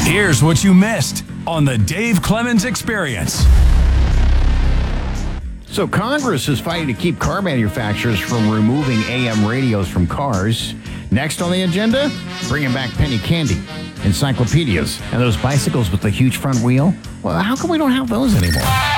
Here's what you missed on the Dave Clemens Experience. So Congress is fighting to keep car manufacturers from removing AM radios from cars. Next on the agenda, bringing back penny candy, encyclopedias, and those bicycles with the huge front wheel. Well, how come we don't have those anymore?